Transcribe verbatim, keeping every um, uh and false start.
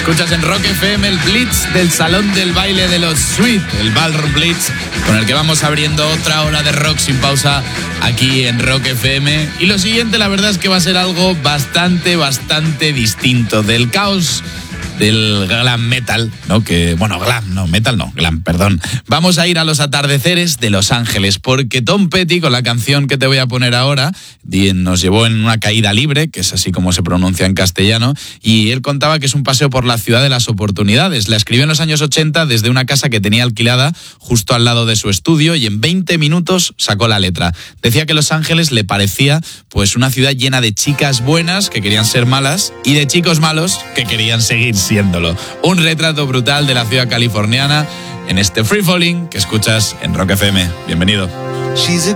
Escuchas en Rock F M el Blitz del Salón del Baile de los Sweet, el Ballroom Blitz, con el que vamos abriendo otra hora de rock sin pausa aquí en Rock F M. Y lo siguiente, la verdad es que va a ser algo bastante, bastante distinto del caos del glam metal, ¿no? Que, bueno, glam, no, metal no, glam, perdón. Vamos a ir a los atardeceres de Los Ángeles, porque Tom Petty, con la canción que te voy a poner ahora, nos llevó en una caída libre, que es así como se pronuncia en castellano, y él contaba que es un paseo por la ciudad de las oportunidades. La escribió en los años ochenta desde una casa que tenía alquilada justo al lado de su estudio, y en veinte minutos sacó la letra. Decía que Los Ángeles le parecía pues una ciudad llena de chicas buenas que querían ser malas y de chicos malos que querían seguir siéndolo. Un retrato brutal de la ciudad californiana en este Free Falling que escuchas en Rock F M. Bienvenido.